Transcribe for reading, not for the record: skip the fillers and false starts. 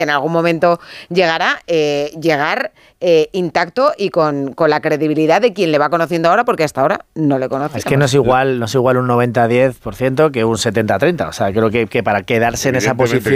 en algún momento llegará, llegar intacto y con la credibilidad de quien le va conociendo ahora, porque hasta ahora no le conoce. Es que no es igual un 90-10% que un 70-30. O sea, creo que para quedarse en esa posición